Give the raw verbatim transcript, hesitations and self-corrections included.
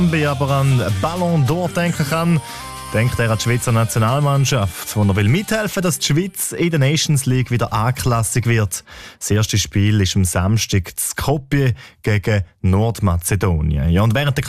Wer aber an Ballon d'Or denken kann, denkt er an die Schweizer Nationalmannschaft, wo er will mithelfen, dass die Schweiz in der Nations League wieder A-klassig wird. Das erste Spiel ist am Samstag in Skopje gegen Nordmazedonien. Ja, und während der